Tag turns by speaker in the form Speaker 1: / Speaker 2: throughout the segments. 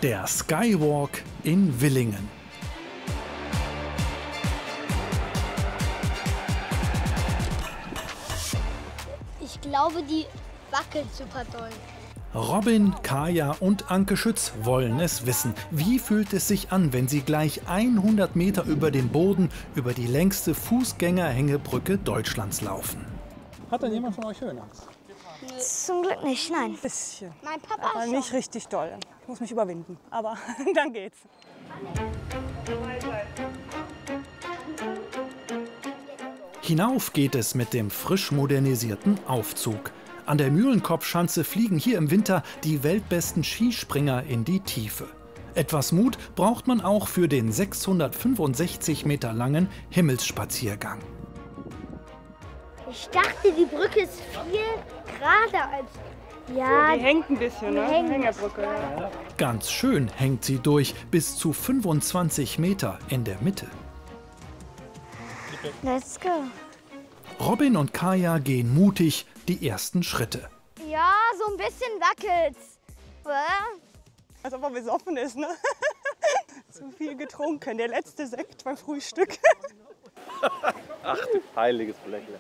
Speaker 1: Der Skywalk in Willingen.
Speaker 2: Ich glaube, die wackelt super doll.
Speaker 1: Robin, Kaya und Anke Schütz wollen es wissen. Wie fühlt es sich an, wenn sie gleich 100 Meter über den Boden über die längste Fußgängerhängebrücke Deutschlands laufen?
Speaker 3: Hat denn jemand von euch Höhenangst?
Speaker 2: Zum Glück nicht, nein.
Speaker 4: Ein bisschen.
Speaker 2: Mein Papa
Speaker 4: Aber
Speaker 2: schon.
Speaker 4: nicht richtig doll. Ich muss mich überwinden. Aber dann geht's.
Speaker 1: Hinauf geht es mit dem frisch modernisierten Aufzug. An der Mühlenkopfschanze fliegen hier im Winter die weltbesten Skispringer in die Tiefe. Etwas Mut braucht man auch für den 665 Meter langen Himmelsspaziergang.
Speaker 2: Ich dachte, die Brücke ist viel gerader als... Ja,
Speaker 4: Die hängt ein bisschen, ne?
Speaker 2: hängt.
Speaker 4: Hängebrücke. Ja.
Speaker 1: Ganz schön hängt sie durch, bis zu 25 Meter in der Mitte.
Speaker 2: let's go.
Speaker 1: Robin und Kaya gehen mutig die ersten Schritte.
Speaker 2: Ja, so ein bisschen wackelt's.
Speaker 4: Als ob er besoffen ist, ne? Zu viel getrunken. Der letzte Sekt beim Frühstück.
Speaker 5: Ach du heiliges Blechle.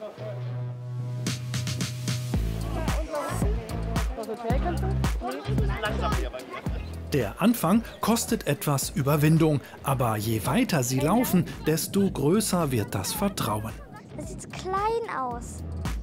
Speaker 1: Der Anfang kostet etwas Überwindung, aber je weiter sie laufen, desto größer wird das Vertrauen.
Speaker 2: Das sieht klein aus.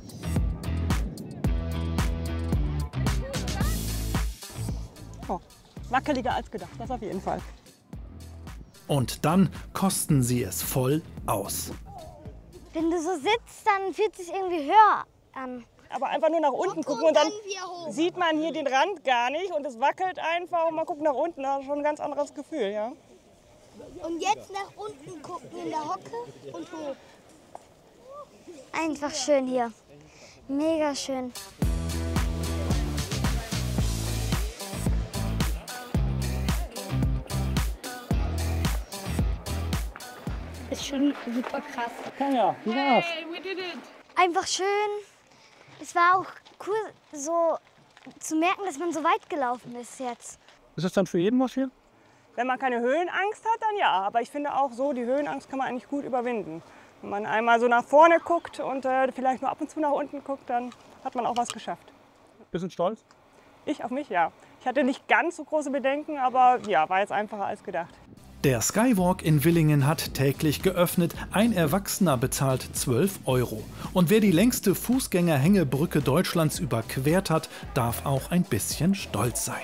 Speaker 4: Oh, wackeliger als gedacht, das auf jeden Fall.
Speaker 1: Und dann kosten sie es voll aus.
Speaker 2: Wenn du so sitzt, dann fühlt es sich irgendwie höher an.
Speaker 4: Aber einfach nur nach unten gucken und dann sieht man hier den Rand gar nicht und es wackelt einfach und man guckt nach unten, das ist schon ein ganz anderes Gefühl, ja.
Speaker 2: Und jetzt nach unten gucken in der Hocke und hoch. Einfach schön hier. Mega schön. Ist schon super krass.
Speaker 3: Ja, wie war's?
Speaker 2: Einfach schön. Es war auch cool, so zu merken, dass man so weit gelaufen ist jetzt.
Speaker 3: Ist das dann für jeden was hier?
Speaker 4: Wenn man keine Höhenangst hat, dann ja. Aber ich finde auch so, die Höhenangst kann man eigentlich gut überwinden. Wenn man einmal so nach vorne guckt und vielleicht nur ab und zu nach unten guckt, dann hat man auch was geschafft.
Speaker 3: Bisschen stolz?
Speaker 4: Ich auf mich, ja. Ich hatte nicht ganz so große Bedenken, aber ja, war jetzt einfacher als gedacht.
Speaker 1: Der Skywalk in Willingen hat täglich geöffnet. Ein Erwachsener bezahlt 12 €. Und wer die längste Fußgängerhängebrücke Deutschlands überquert hat, darf auch ein bisschen stolz sein.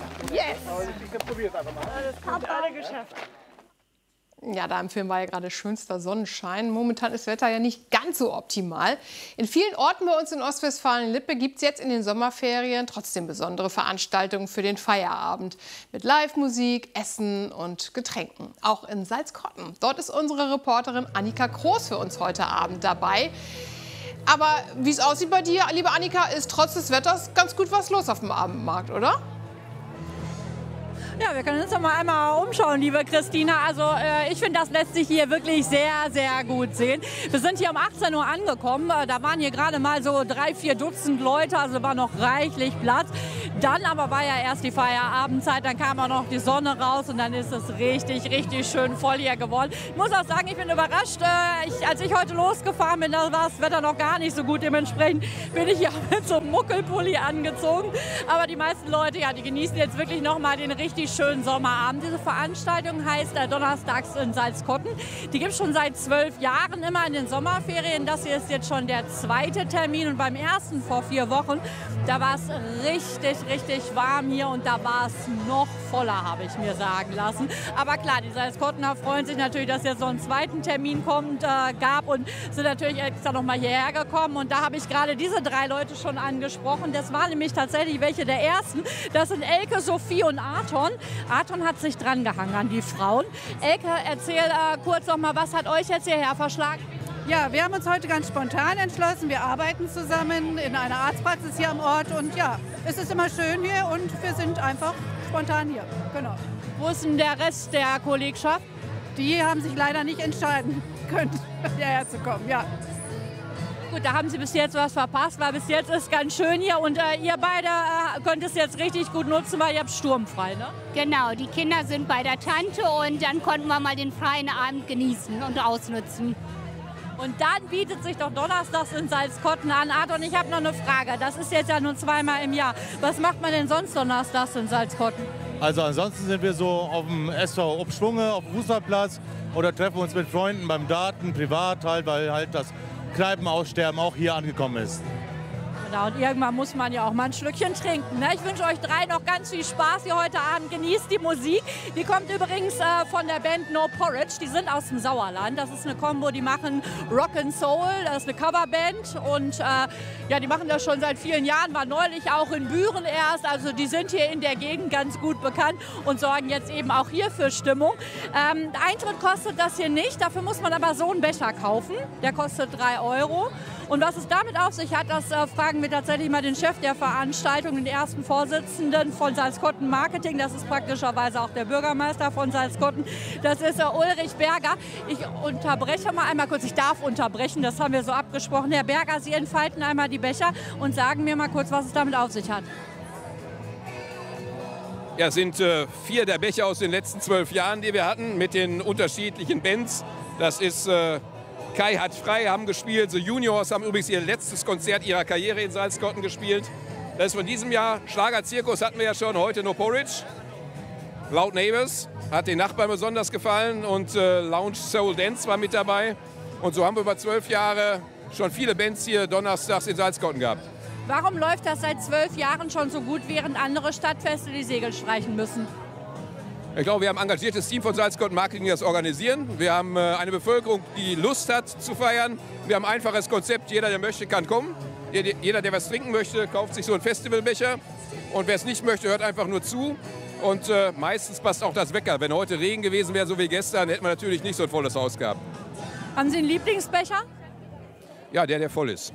Speaker 4: Haben alle geschafft.
Speaker 6: Ja, da im Film war ja gerade schönster Sonnenschein. Momentan ist das Wetter ja nicht ganz so optimal. In vielen Orten bei uns in Ostwestfalen-Lippe gibt es jetzt in den Sommerferien trotzdem besondere Veranstaltungen für den Feierabend. Mit Live-Musik, Essen und Getränken. Auch in Salzkotten. Dort ist unsere Reporterin Annika Kroos für uns heute Abend dabei. Aber wie es aussieht bei dir, liebe Annika, ist trotz des Wetters ganz gut was los auf dem Abendmarkt, oder?
Speaker 7: Ja, wir können uns doch mal einmal umschauen, liebe Christina. Also ich finde, das lässt sich hier wirklich sehr, sehr gut sehen. Wir sind hier um 18 Uhr angekommen. Da waren hier gerade mal so 3, 4 Dutzend Leute, also war noch reichlich Platz. Dann aber war ja erst die Feierabendzeit, dann kam auch noch die Sonne raus und dann ist es richtig, richtig schön voll hier geworden. Ich muss auch sagen, ich bin überrascht. Als ich heute losgefahren bin, da war das Wetter noch gar nicht so gut. Dementsprechend bin ich ja mit so einem Muckelpulli angezogen. Aber die meisten Leute, ja, die genießen jetzt wirklich noch mal den richtig schönen Sommerabend. Diese Veranstaltung heißt Donnerstags in Salzkotten. Die gibt es schon seit 12 Jahren, immer in den Sommerferien. Das hier ist jetzt schon der 2. Termin. Und beim ersten vor 4 Wochen, da war es richtig, richtig warm hier und da war es noch voller, habe ich mir sagen lassen. Aber klar, die Salzkottener freuen sich natürlich, dass jetzt so einen 2. Termin gab und sind natürlich extra noch mal hierher gekommen. Und da habe ich gerade diese 3 Leute schon angesprochen. Das waren nämlich tatsächlich welche der ersten. Das sind Elke, Sophie und Arton. Arton hat sich dran gehangen an die Frauen. Elke, erzähl kurz noch mal, was hat euch jetzt hierher verschlagen?
Speaker 8: Ja, wir haben uns heute ganz spontan entschlossen. Wir arbeiten zusammen in einer Arztpraxis hier am Ort. Und ja, es ist immer schön hier und wir sind einfach spontan hier. Genau.
Speaker 7: Wo ist denn der Rest der Kollegschaft?
Speaker 8: Die haben sich leider nicht entscheiden können, hierher zu kommen. Ja.
Speaker 7: Gut, da haben Sie bis jetzt was verpasst, weil bis jetzt ist ganz schön hier und ihr beide könnt es jetzt richtig gut nutzen, weil ihr habt sturmfrei, ne?
Speaker 9: Genau, die Kinder sind bei der Tante und dann konnten wir mal den freien Abend genießen und ausnutzen.
Speaker 7: Und dann bietet sich doch donnerstags in Salzkotten an. Adon, ich habe noch eine Frage. Das ist jetzt ja nur zweimal im Jahr. Was macht man denn sonst donnerstags in Salzkotten?
Speaker 10: Also ansonsten sind wir so auf dem SV Obschwunge, auf dem Fußballplatz oder treffen uns mit Freunden beim Daten, privat halt, weil halt das Kneipenaussterben auch hier angekommen ist.
Speaker 7: Genau, und irgendwann muss man ja auch mal ein Schlückchen trinken. Ne? Ich wünsche euch drei noch ganz viel Spaß hier heute Abend. Genießt die Musik. Die kommt übrigens von der Band No Porridge. Die sind aus dem Sauerland. Das ist eine Kombo, die machen Rock and Soul. Das ist eine Coverband. Und ja, die machen das schon seit vielen Jahren. War neulich auch in Büren erst. Also die sind hier in der Gegend ganz gut bekannt und sorgen jetzt eben auch hier für Stimmung. Eintritt kostet das hier nicht. Dafür muss man aber so einen Becher kaufen. Der kostet 3 €. Und was es damit auf sich hat, das fragen wir tatsächlich mal den Chef der Veranstaltung, den ersten Vorsitzenden von Salzkotten Marketing. Das ist praktischerweise auch der Bürgermeister von Salzkotten. Das ist Ulrich Berger. Ich unterbreche mal einmal kurz. Ich darf unterbrechen, das haben wir so abgesprochen. Herr Berger, Sie entfalten einmal die Becher und sagen mir mal kurz, was es damit auf sich hat.
Speaker 11: Ja, es sind 4 der Becher aus den letzten 12 Jahren, die wir hatten, mit den unterschiedlichen Bands. Das ist Kai hat frei, haben gespielt. The Juniors haben übrigens ihr letztes Konzert ihrer Karriere in Salzkotten gespielt. Das ist von diesem Jahr. Schlagerzirkus hatten wir ja schon, heute No Porridge. Loud Neighbors hat den Nachbarn besonders gefallen und Lounge Soul Dance war mit dabei. Und so haben wir über 12 Jahre schon viele Bands hier donnerstags in Salzkotten gehabt.
Speaker 7: Warum läuft das seit 12 Jahren schon so gut, während andere Stadtfeste die Segel streichen müssen?
Speaker 11: Ich glaube, wir haben ein engagiertes Team von Salzkotten Marketing, das organisieren. Wir haben eine Bevölkerung, die Lust hat zu feiern. Wir haben ein einfaches Konzept. Jeder, der möchte, kann kommen. Jeder, der was trinken möchte, kauft sich so einen Festivalbecher. Und wer es nicht möchte, hört einfach nur zu. Und meistens passt auch das Wetter. Wenn heute Regen gewesen wäre, so wie gestern, hätten wir natürlich nicht so ein volles Haus gehabt.
Speaker 7: Haben Sie einen Lieblingsbecher?
Speaker 11: Ja, der voll ist.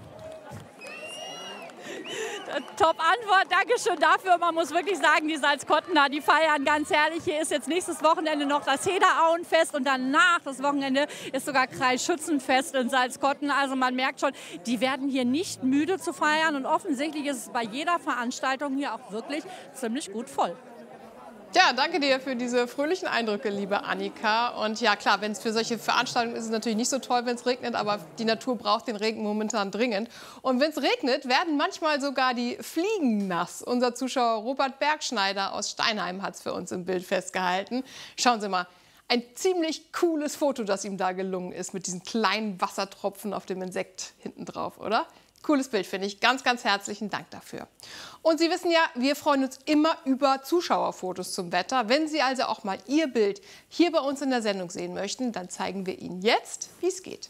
Speaker 7: Top Antwort, Dankeschön dafür. Man muss wirklich sagen, die Salzkottener, die feiern ganz herrlich. Hier ist jetzt nächstes Wochenende noch das Hederauenfest und danach, das Wochenende, ist sogar Kreisschützenfest in Salzkotten. Also man merkt schon, die werden hier nicht müde zu feiern und offensichtlich ist es bei jeder Veranstaltung hier auch wirklich ziemlich gut voll.
Speaker 6: Ja, danke dir für diese fröhlichen Eindrücke, liebe Annika. Und ja, klar, wenn es für solche Veranstaltungen ist es natürlich nicht so toll, wenn es regnet, aber die Natur braucht den Regen momentan dringend. Und wenn es regnet, werden manchmal sogar die Fliegen nass. Unser Zuschauer Robert Bergschneider aus Steinheim hat es für uns im Bild festgehalten. Schauen Sie mal. Ein ziemlich cooles Foto, das ihm da gelungen ist, mit diesen kleinen Wassertropfen auf dem Insekt hinten drauf, oder? Cooles Bild, finde ich. Ganz, ganz herzlichen Dank dafür. Und Sie wissen ja, wir freuen uns immer über Zuschauerfotos zum Wetter. Wenn Sie also auch mal Ihr Bild hier bei uns in der Sendung sehen möchten, dann zeigen wir Ihnen jetzt, wie es geht.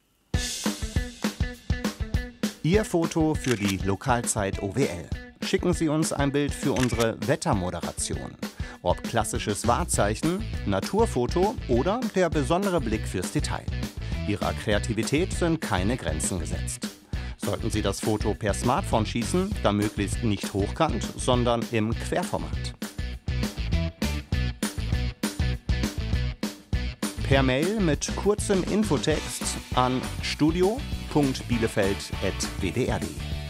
Speaker 12: Ihr Foto für die Lokalzeit OWL. Schicken Sie uns ein Bild für unsere Wettermoderation. Ob klassisches Wahrzeichen, Naturfoto oder der besondere Blick fürs Detail. Ihrer Kreativität sind keine Grenzen gesetzt. Sollten Sie das Foto per Smartphone schießen, dann möglichst nicht hochkant, sondern im Querformat. Per Mail mit kurzem Infotext an studio.bielefeld@wdr.de.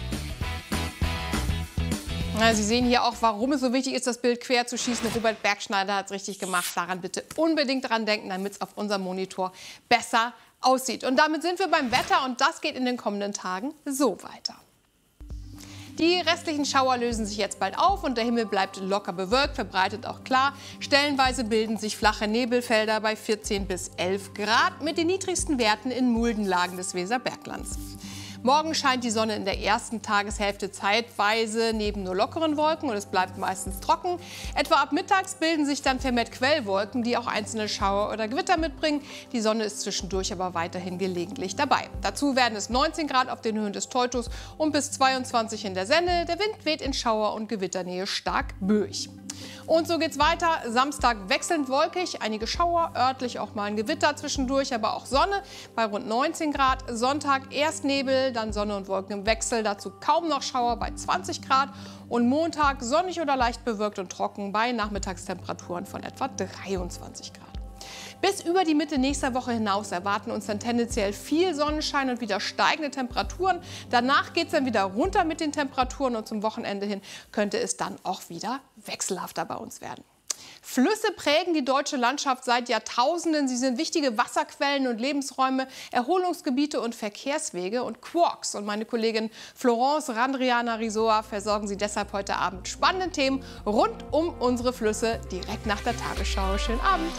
Speaker 6: Sie sehen hier auch, warum es so wichtig ist, das Bild quer zu schießen. Robert Bergschneider hat es richtig gemacht. Daran bitte unbedingt dran denken, damit es auf unserem Monitor besser aussieht. Und damit sind wir beim Wetter und das geht in den kommenden Tagen so weiter. Die restlichen Schauer lösen sich jetzt bald auf und der Himmel bleibt locker bewölkt, verbreitet auch klar. Stellenweise bilden sich flache Nebelfelder bei 14 bis 11 Grad mit den niedrigsten Werten in Muldenlagen des Weserberglands. Morgen scheint die Sonne in der ersten Tageshälfte zeitweise neben nur lockeren Wolken und es bleibt meistens trocken. Etwa ab mittags bilden sich dann vermehrt Quellwolken, die auch einzelne Schauer oder Gewitter mitbringen. Die Sonne ist zwischendurch aber weiterhin gelegentlich dabei. Dazu werden es 19 Grad auf den Höhen des Teutos und bis 22 in der Senne. Der Wind weht in Schauer- und Gewitternähe stark böig. Und so geht's weiter. Samstag wechselnd wolkig, einige Schauer, örtlich auch mal ein Gewitter zwischendurch, aber auch Sonne bei rund 19 Grad. Sonntag erst Nebel, dann Sonne und Wolken im Wechsel, dazu kaum noch Schauer bei 20 Grad. Und Montag sonnig oder leicht bewölkt und trocken bei Nachmittagstemperaturen von etwa 23 Grad. Bis über die Mitte nächster Woche hinaus erwarten uns dann tendenziell viel Sonnenschein und wieder steigende Temperaturen. Danach geht es dann wieder runter mit den Temperaturen und zum Wochenende hin könnte es dann auch wieder wechselhafter bei uns werden. Flüsse prägen die deutsche Landschaft seit Jahrtausenden. Sie sind wichtige Wasserquellen und Lebensräume, Erholungsgebiete und Verkehrswege. Und Quarks und meine Kollegin Florence Randriana-Risoa versorgen Sie deshalb heute Abend mit spannenden Themen rund um unsere Flüsse direkt nach der Tagesschau. Schönen Abend!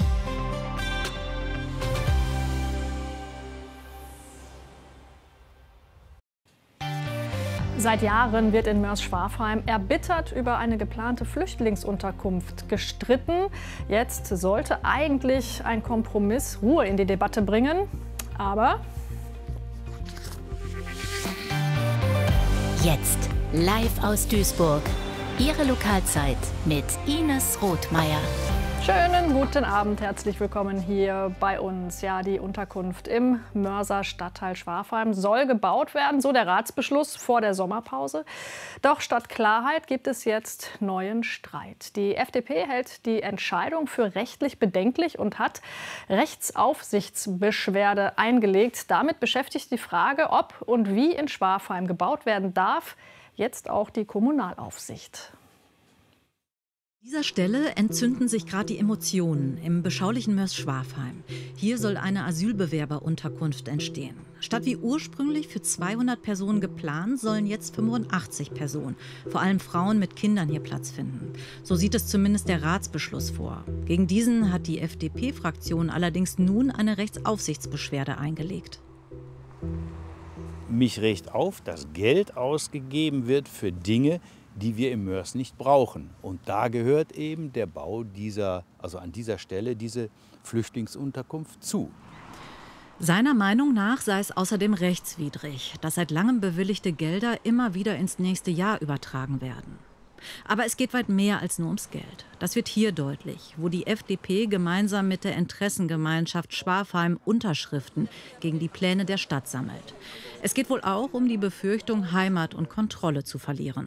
Speaker 13: Seit Jahren wird in Moers-Schwafheim erbittert über eine geplante Flüchtlingsunterkunft gestritten. Jetzt sollte eigentlich ein Kompromiss Ruhe in die Debatte bringen. Aber
Speaker 14: jetzt live aus Duisburg. Ihre Lokalzeit mit Ines Rothmeier.
Speaker 13: Schönen guten Abend, herzlich willkommen hier bei uns. Ja, die Unterkunft im Mörser Stadtteil Schwafheim soll gebaut werden, so der Ratsbeschluss vor der Sommerpause. Doch statt Klarheit gibt es jetzt neuen Streit. Die FDP hält die Entscheidung für rechtlich bedenklich und hat Rechtsaufsichtsbeschwerde eingelegt. Damit beschäftigt die Frage, ob und wie in Schwafheim gebaut werden darf, jetzt auch die Kommunalaufsicht.
Speaker 15: An dieser Stelle entzünden sich gerade die Emotionen im beschaulichen Moers-Schwafheim. Hier soll eine Asylbewerberunterkunft entstehen. Statt wie ursprünglich für 200 Personen geplant, sollen jetzt 85 Personen, vor allem Frauen mit Kindern, hier Platz finden. So sieht es zumindest der Ratsbeschluss vor. Gegen diesen hat die FDP-Fraktion allerdings nun eine Rechtsaufsichtsbeschwerde eingelegt.
Speaker 16: Mich regt auf, dass Geld ausgegeben wird für Dinge, die wir im Moers nicht brauchen. Und da gehört eben der Bau an dieser Stelle diese Flüchtlingsunterkunft zu.
Speaker 15: Seiner Meinung nach sei es außerdem rechtswidrig, dass seit langem bewilligte Gelder immer wieder ins nächste Jahr übertragen werden. Aber es geht weit mehr als nur ums Geld. Das wird hier deutlich, wo die FDP gemeinsam mit der Interessengemeinschaft Schwafheim Unterschriften gegen die Pläne der Stadt sammelt. Es geht wohl auch um die Befürchtung, Heimat und Kontrolle zu verlieren.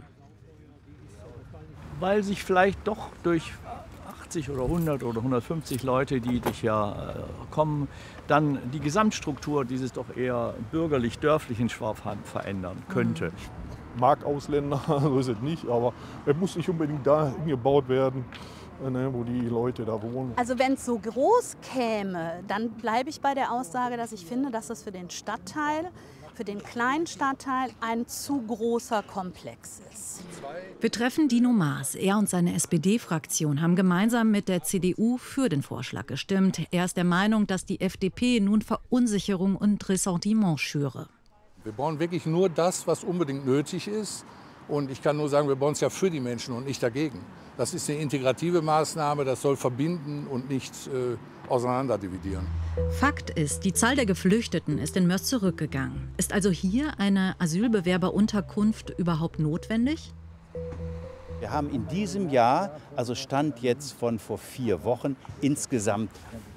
Speaker 17: Weil sich vielleicht doch durch 80 oder 100 oder 150 Leute, die dich ja kommen, dann die Gesamtstruktur dieses doch eher bürgerlich-dörflichen Schwafheim verändern könnte.
Speaker 18: Ich mag Ausländer, so ist es nicht, aber es muss nicht unbedingt da hingebaut werden, wo die Leute da wohnen.
Speaker 19: Also wenn es so groß käme, dann bleibe ich bei der Aussage, dass ich finde, dass das für den Stadtteil, für den kleinen Stadtteil ein zu großer Komplex ist.
Speaker 15: Wir treffen Dino Maas. Er und seine SPD-Fraktion haben gemeinsam mit der CDU für den Vorschlag gestimmt. Er ist der Meinung, dass die FDP nun Verunsicherung und Ressentiment schüre.
Speaker 20: Wir bauen wirklich nur das, was unbedingt nötig ist. Und ich kann nur sagen, wir bauen es ja für die Menschen und nicht dagegen. Das ist eine integrative Maßnahme, das soll verbinden und nicht auseinanderdividieren.
Speaker 15: Fakt ist, die Zahl der Geflüchteten ist in Moers zurückgegangen. Ist also hier eine Asylbewerberunterkunft überhaupt notwendig?
Speaker 16: Wir haben in diesem Jahr, also Stand jetzt von vor 4 Wochen, insgesamt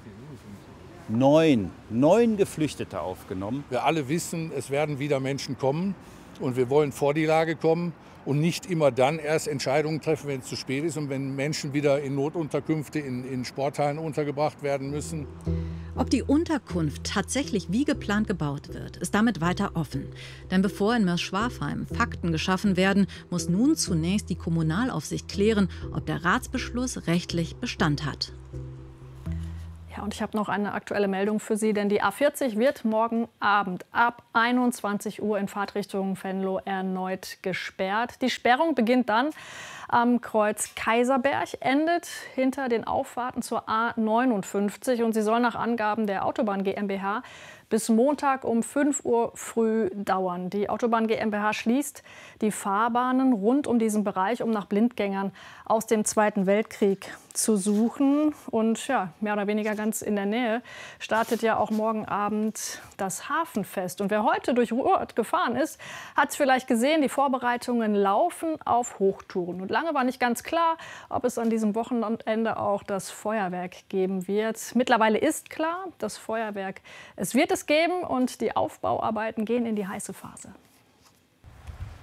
Speaker 16: 9 Geflüchtete aufgenommen.
Speaker 20: Wir alle wissen, es werden wieder Menschen kommen und wir wollen vor die Lage kommen und nicht immer dann erst Entscheidungen treffen, wenn es zu spät ist und wenn Menschen wieder in Notunterkünfte, in Sporthallen untergebracht werden müssen.
Speaker 15: Ob die Unterkunft tatsächlich wie geplant gebaut wird, ist damit weiter offen. Denn bevor in Moers-Schwafheim Fakten geschaffen werden, muss nun zunächst die Kommunalaufsicht klären, ob der Ratsbeschluss rechtlich Bestand hat.
Speaker 13: Ja, und ich habe noch eine aktuelle Meldung für Sie, denn die A40 wird morgen Abend ab 21 Uhr in Fahrtrichtung Venlo erneut gesperrt. Die Sperrung beginnt dann am Kreuz Kaiserberg, endet hinter den Auffahrten zur A59 und sie soll nach Angaben der Autobahn GmbH bis Montag um 5 Uhr früh dauern. Die Autobahn GmbH schließt die Fahrbahnen rund um diesen Bereich, um nach Blindgängern aus dem Zweiten Weltkrieg zu suchen. Und ja, mehr oder weniger ganz in der Nähe startet ja auch morgen Abend das Hafenfest. Und wer heute durch Ruhrort gefahren ist, hat es vielleicht gesehen, die Vorbereitungen laufen auf Hochtouren. Und lange war nicht ganz klar, ob es an diesem Wochenende auch das Feuerwerk geben wird. Mittlerweile ist klar, das Feuerwerk, es wird es geben und die Aufbauarbeiten gehen in die heiße Phase.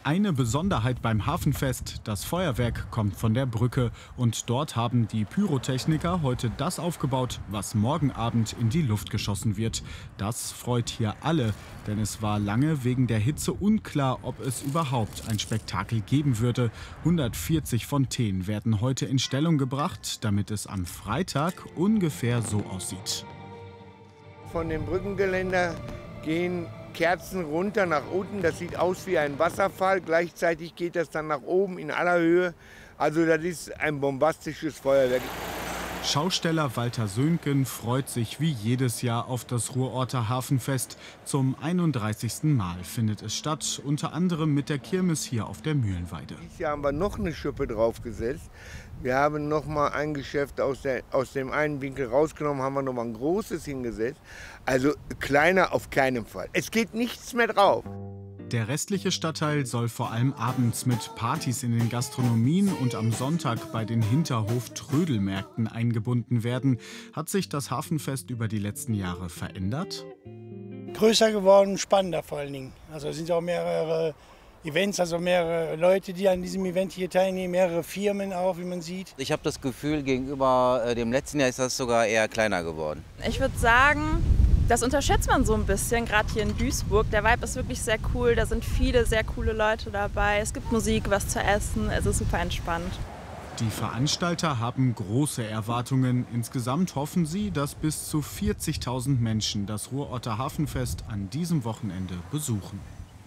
Speaker 21: Eine Besonderheit beim Hafenfest: Das Feuerwerk kommt von der Brücke. Und dort haben die Pyrotechniker heute das aufgebaut, was morgen Abend in die Luft geschossen wird. Das freut hier alle, denn es war lange wegen der Hitze unklar, ob es überhaupt ein Spektakel geben würde. 140 Fontänen werden heute in Stellung gebracht, damit es am Freitag ungefähr so aussieht.
Speaker 22: Von dem Brückengeländer gehen Kerzen runter nach unten. Das sieht aus wie ein Wasserfall. Gleichzeitig geht das dann nach oben in aller Höhe. Also das ist ein bombastisches Feuerwerk.
Speaker 21: Schausteller Walter Söhngen freut sich wie jedes Jahr auf das Ruhrorter Hafenfest. Zum 31. Mal findet es statt, unter anderem mit der Kirmes hier auf der Mühlenweide.
Speaker 22: Dieses Jahr haben wir noch eine Schippe draufgesetzt. Wir haben noch mal ein Geschäft aus dem einen Winkel rausgenommen, haben wir noch mal ein großes hingesetzt. Also kleiner auf keinen Fall. Es geht nichts mehr drauf.
Speaker 21: Der restliche Stadtteil soll vor allem abends mit Partys in den Gastronomien und am Sonntag bei den Hinterhof-Trödelmärkten eingebunden werden. Hat sich das Hafenfest über die letzten Jahre verändert?
Speaker 23: Größer geworden, spannender vor allen Dingen. Also es sind auch mehrere Events, also mehrere Leute, die an diesem Event hier teilnehmen, mehrere Firmen auch, wie man sieht.
Speaker 24: Ich habe das Gefühl, gegenüber dem letzten Jahr ist das sogar eher kleiner geworden.
Speaker 25: Ich würde sagen, das unterschätzt man so ein bisschen, gerade hier in Duisburg. Der Vibe ist wirklich sehr cool, da sind viele sehr coole Leute dabei. Es gibt Musik, was zu essen, es ist super entspannt.
Speaker 21: Die Veranstalter haben große Erwartungen. Insgesamt hoffen sie, dass bis zu 40.000 Menschen das Ruhrorter Hafenfest an diesem Wochenende besuchen.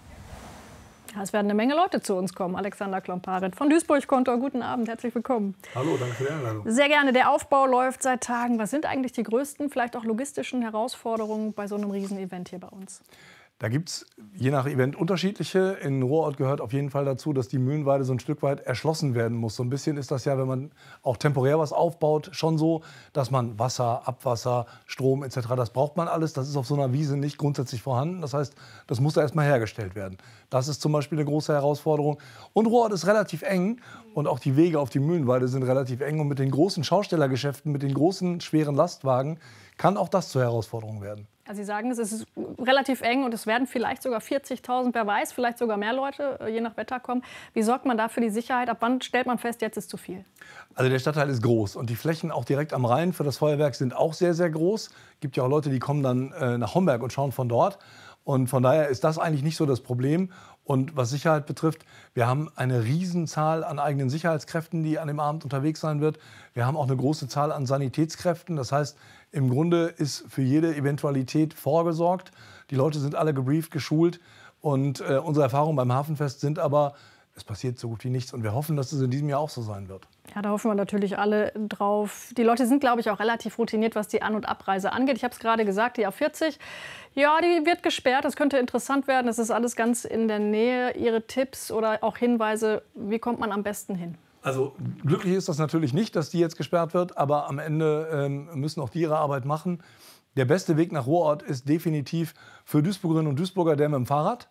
Speaker 13: Ja, es werden eine Menge Leute zu uns kommen. Alexander Klomparent von Duisburg-Kontor, guten Abend, herzlich willkommen.
Speaker 26: Hallo, danke für die Einladung.
Speaker 13: Sehr gerne, der Aufbau läuft seit Tagen. Was sind eigentlich die größten, vielleicht auch logistischen Herausforderungen bei so einem Riesenevent hier bei uns?
Speaker 26: Da gibt es je nach Event unterschiedliche. In Ruhrort gehört auf jeden Fall dazu, dass die Mühlenweide so ein Stück weit erschlossen werden muss. So ein bisschen ist das ja, wenn man auch temporär was aufbaut, schon so, dass man Wasser, Abwasser, Strom etc., das braucht man alles. Das ist auf so einer Wiese nicht grundsätzlich vorhanden. Das heißt, das muss da erstmal hergestellt werden. Das ist zum Beispiel eine große Herausforderung. Und Ruhrort ist relativ eng und auch die Wege auf die Mühlenweide sind relativ eng. Und mit den großen Schaustellergeschäften, mit den großen, schweren Lastwagen kann auch das zur Herausforderung werden.
Speaker 13: Also Sie sagen, es ist relativ eng und es werden vielleicht sogar 40.000, wer weiß, vielleicht sogar mehr Leute, je nach Wetter kommen. Wie sorgt man da für die Sicherheit? Ab wann stellt man fest, jetzt ist zu viel?
Speaker 26: Also der Stadtteil ist groß und die Flächen auch direkt am Rhein für das Feuerwerk sind auch sehr, sehr groß. Es gibt ja auch Leute, die kommen dann nach Homberg und schauen von dort. Und von daher ist das eigentlich nicht so das Problem. Und was Sicherheit betrifft, wir haben eine Riesenzahl an eigenen Sicherheitskräften, die an dem Abend unterwegs sein wird. Wir haben auch eine große Zahl an Sanitätskräften. Das heißt, im Grunde ist für jede Eventualität vorgesorgt. Die Leute sind alle gebrieft, geschult. Und unsere Erfahrungen beim Hafenfest sind aber, es passiert so gut wie nichts. Und wir hoffen, dass es in diesem Jahr auch so sein wird.
Speaker 13: Ja, da hoffen wir natürlich alle drauf. Die Leute sind, glaube ich, auch relativ routiniert, was die An- und Abreise angeht. Ich habe es gerade gesagt, die A40, ja, die wird gesperrt. Das könnte interessant werden. Das ist alles ganz in der Nähe. Ihre Tipps oder auch Hinweise, wie kommt man am besten hin?
Speaker 26: Also glücklich ist das natürlich nicht, dass die jetzt gesperrt wird. Aber am Ende müssen auch die ihre Arbeit machen. Der beste Weg nach Ruhrort ist definitiv für Duisburgerinnen und Duisburger der mit dem Fahrrad.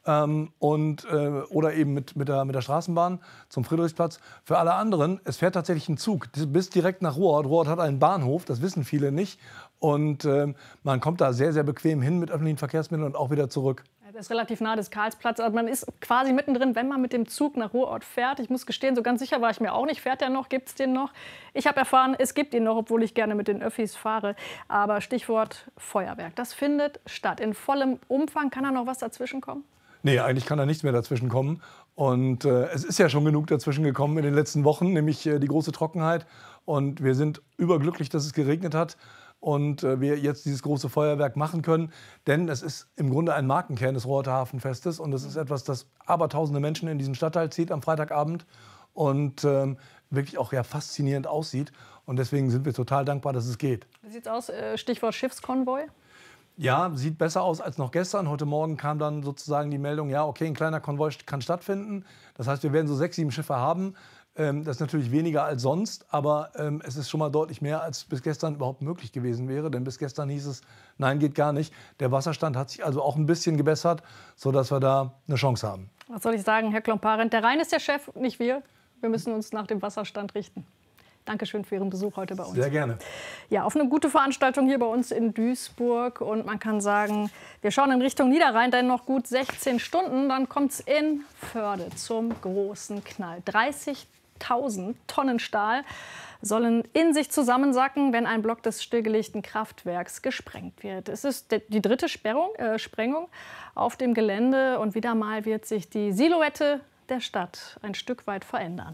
Speaker 26: Oder eben mit der Straßenbahn zum Friedrichsplatz. Für alle anderen, es fährt tatsächlich ein Zug bis direkt nach Ruhrort. Ruhrort hat einen Bahnhof, das wissen viele nicht. Und man kommt da sehr, sehr bequem hin mit öffentlichen Verkehrsmitteln und auch wieder zurück.
Speaker 13: Das ist relativ nah des Karlsplatz. Also man ist quasi mittendrin, wenn man mit dem Zug nach Ruhrort fährt. Ich muss gestehen, so ganz sicher war ich mir auch nicht. Fährt der noch? Gibt es den noch? Ich habe erfahren, es gibt ihn noch, obwohl ich gerne mit den Öffis fahre. Aber Stichwort Feuerwerk, das findet statt. In vollem Umfang. Kann da noch was dazwischen kommen?
Speaker 26: Nee, eigentlich kann da nichts mehr dazwischen kommen. Und es ist ja schon genug dazwischen gekommen in den letzten Wochen, nämlich die große Trockenheit. Und wir sind überglücklich, dass es geregnet hat und wir jetzt dieses große Feuerwerk machen können. Denn es ist im Grunde ein Markenkern des Ruhrorter Hafenfestes. Und es ist etwas, das abertausende Menschen in diesen Stadtteil zieht am Freitagabend und wirklich auch ja, faszinierend aussieht. Und deswegen sind wir total dankbar, dass es geht.
Speaker 13: Wie sieht es aus? Stichwort Schiffskonvoi?
Speaker 26: Ja, sieht besser aus als noch gestern. Heute Morgen kam dann sozusagen die Meldung, ja, okay, ein kleiner Konvoi kann stattfinden. Das heißt, wir werden so 6, 7 Schiffe haben. Das ist natürlich weniger als sonst, aber es ist schon mal deutlich mehr, als bis gestern überhaupt möglich gewesen wäre. Denn bis gestern hieß es, nein, geht gar nicht. Der Wasserstand hat sich also auch ein bisschen gebessert, sodass wir da eine Chance haben.
Speaker 13: Was soll ich sagen, Herr Klomparent? Der Rhein ist der Chef, nicht wir. Wir müssen uns nach dem Wasserstand richten. Dankeschön für Ihren Besuch heute bei uns.
Speaker 26: Sehr gerne.
Speaker 13: Ja, auf eine gute Veranstaltung hier bei uns in Duisburg. Und man kann sagen, wir schauen in Richtung Niederrhein, denn noch gut 16 Stunden, dann kommt es in Förde zum großen Knall. 30.000 Tonnen Stahl sollen in sich zusammensacken, wenn ein Block des stillgelegten Kraftwerks gesprengt wird. Es ist die dritte Sprengung auf dem Gelände und wieder mal wird sich die Silhouette der Stadt ein Stück weit verändern.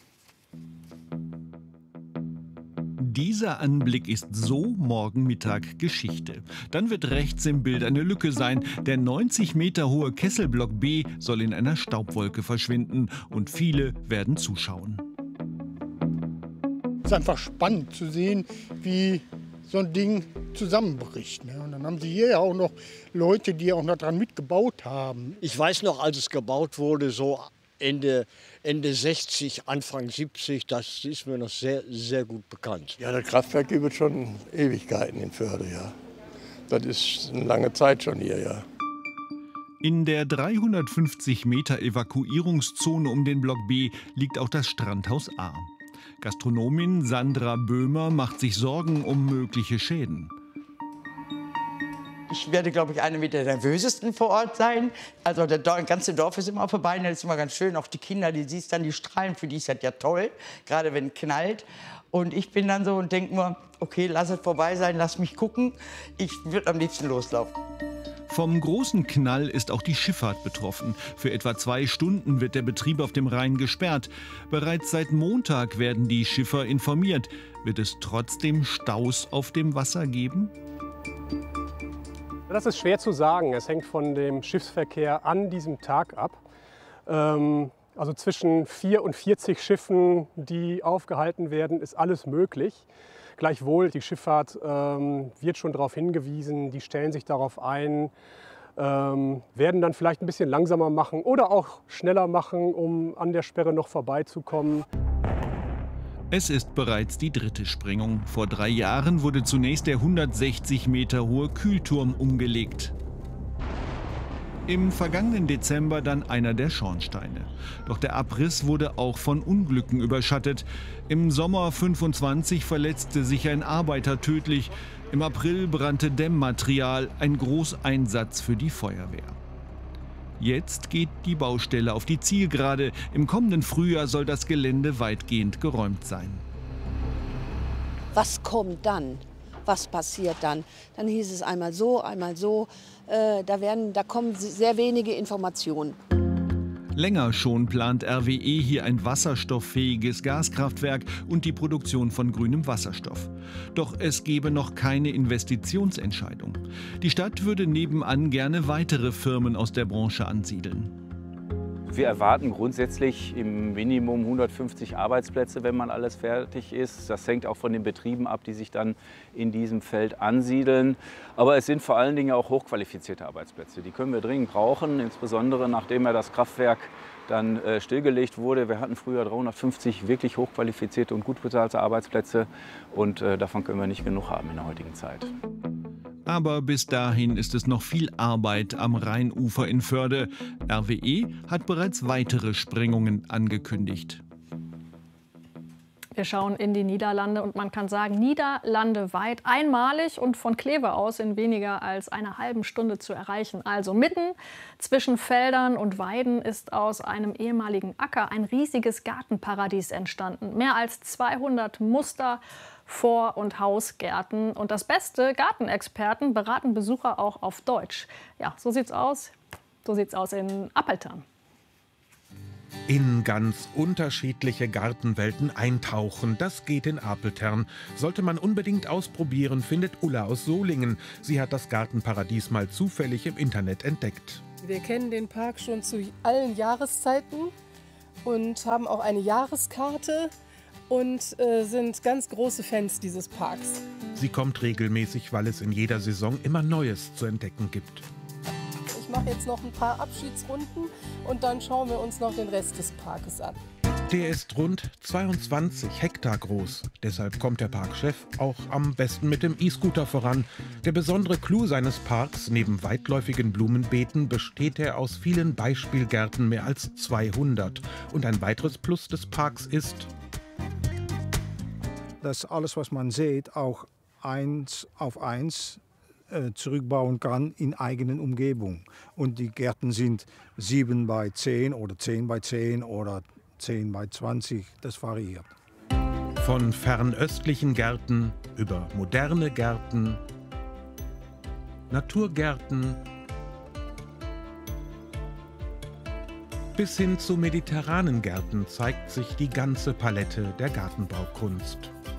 Speaker 1: Dieser Anblick ist so morgen Mittag Geschichte. Dann wird rechts im Bild eine Lücke sein. Der 90 Meter hohe Kesselblock B soll in einer Staubwolke verschwinden und viele werden zuschauen.
Speaker 2: Es ist einfach spannend zu sehen, wie so ein Ding zusammenbricht. Und dann haben sie hier ja auch noch Leute, die auch noch dran mitgebaut haben.
Speaker 3: Ich weiß noch, als es gebaut wurde, so Ende 60, Anfang 70, das ist mir noch sehr, sehr gut bekannt.
Speaker 4: Ja, das Kraftwerk gibt es schon Ewigkeiten in Förde, ja. Das ist eine lange Zeit schon hier, ja.
Speaker 1: In der 350 Meter Evakuierungszone um den Block B liegt auch das Strandhaus A. Gastronomin Sandra Böhmer macht sich Sorgen um mögliche Schäden.
Speaker 5: Ich werde, glaube ich, eine mit der nervösesten vor Ort sein. Also das ganze Dorf ist immer auf den Beinen, das ist immer ganz schön. Auch die Kinder, die siehst dann, die strahlen, für die ist das ja toll, gerade wenn es knallt. Und ich bin dann so und denke mir, okay, lass es vorbei sein, lass mich gucken. Ich würde am liebsten loslaufen.
Speaker 1: Vom großen Knall ist auch die Schifffahrt betroffen. Für etwa 2 Stunden wird der Betrieb auf dem Rhein gesperrt. Bereits seit Montag werden die Schiffer informiert. Wird es trotzdem Staus auf dem Wasser geben?
Speaker 8: Das ist schwer zu sagen. Es hängt von dem Schiffsverkehr an diesem Tag ab. Also zwischen 4 und 40 Schiffen, die aufgehalten werden, ist alles möglich. Gleichwohl, die Schifffahrt wird schon darauf hingewiesen, die stellen sich darauf ein, werden dann vielleicht ein bisschen langsamer machen oder auch schneller machen, um an der Sperre noch vorbeizukommen.
Speaker 1: Es ist bereits die 3. Sprengung. Vor 3 Jahren wurde zunächst der 160 Meter hohe Kühlturm umgelegt. Im vergangenen Dezember dann einer der Schornsteine. Doch der Abriss wurde auch von Unglücken überschattet. Im Sommer 25 verletzte sich ein Arbeiter tödlich. Im April brannte Dämmmaterial, ein Großeinsatz für die Feuerwehr. Jetzt geht die Baustelle auf die Zielgerade. Im kommenden Frühjahr soll das Gelände weitgehend geräumt sein.
Speaker 27: Was kommt dann? Was passiert dann? Dann hieß es einmal so, einmal so. Da kommen sehr wenige Informationen.
Speaker 1: Länger schon plant RWE hier ein wasserstofffähiges Gaskraftwerk und die Produktion von grünem Wasserstoff. Doch es gebe noch keine Investitionsentscheidung. Die Stadt würde nebenan gerne weitere Firmen aus der Branche ansiedeln.
Speaker 28: Wir erwarten grundsätzlich im Minimum 150 Arbeitsplätze, wenn man alles fertig ist. Das hängt auch von den Betrieben ab, die sich dann in diesem Feld ansiedeln. Aber es sind vor allen Dingen auch hochqualifizierte Arbeitsplätze. Die können wir dringend brauchen, insbesondere nachdem das Kraftwerk dann stillgelegt wurde. Wir hatten früher 350 wirklich hochqualifizierte und gut bezahlte Arbeitsplätze. Und davon können wir nicht genug haben in der heutigen Zeit.
Speaker 1: Aber bis dahin ist es noch viel Arbeit am Rheinufer in Förde. RWE hat bereits weitere Sprengungen angekündigt.
Speaker 13: Wir schauen in die Niederlande und man kann sagen, niederlandeweit einmalig und von Kleve aus in weniger als einer halben Stunde zu erreichen. Also mitten zwischen Feldern und Weiden ist aus einem ehemaligen Acker ein riesiges Gartenparadies entstanden. Mehr als 200 Muster, Vor- und Hausgärten. Und das Beste, Gartenexperten beraten Besucher auch auf Deutsch. Ja, so sieht's aus. So sieht's aus in Appeltern.
Speaker 29: In ganz unterschiedliche Gartenwelten eintauchen, das geht in Apeltern. Sollte man unbedingt ausprobieren, findet Ulla aus Solingen. Sie hat das Gartenparadies mal zufällig im Internet entdeckt.
Speaker 30: Wir kennen den Park schon zu allen Jahreszeiten und haben auch eine Jahreskarte und sind ganz große Fans dieses Parks.
Speaker 29: Sie kommt regelmäßig, weil es in jeder Saison immer Neues zu entdecken gibt.
Speaker 30: Ich mache jetzt noch ein paar Abschiedsrunden und dann schauen wir uns noch den Rest des Parkes an.
Speaker 29: Der ist rund 22 Hektar groß. Deshalb kommt der Parkchef auch am besten mit dem E-Scooter voran. Der besondere Clou seines Parks, neben weitläufigen Blumenbeeten, besteht er aus vielen Beispielgärten, mehr als 200. Und ein weiteres Plus des Parks ist:
Speaker 6: dass alles, was man sieht, auch 1 auf 1 zurückbauen kann in eigenen Umgebung. Und die Gärten sind 7 bei 10 oder 10 bei 10 oder 10 bei 20, das variiert.
Speaker 29: Von fernöstlichen Gärten über moderne Gärten, Naturgärten bis hin zu mediterranen Gärten zeigt sich die ganze Palette der Gartenbaukunst.